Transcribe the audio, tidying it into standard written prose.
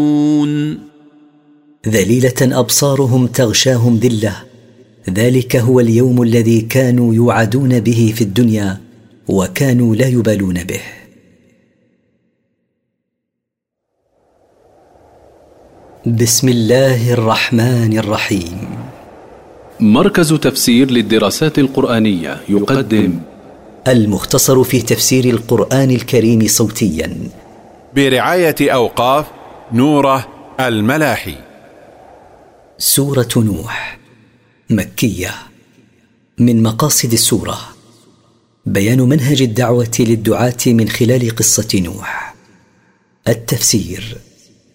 ذليلة أبصارهم تغشاهم ذلة، ذلك هو اليوم الذي كانوا يوعدون به في الدنيا وكانوا لا يبالون به. بسم الله الرحمن الرحيم. مركز تفسير للدراسات القرآنية يقدم المختصر في تفسير القرآن الكريم صوتيا برعاية أوقاف نوره الملاحي. سورة نوح مكية. من مقاصد السورة بيان منهج الدعوة للدعاة من خلال قصة نوح. التفسير: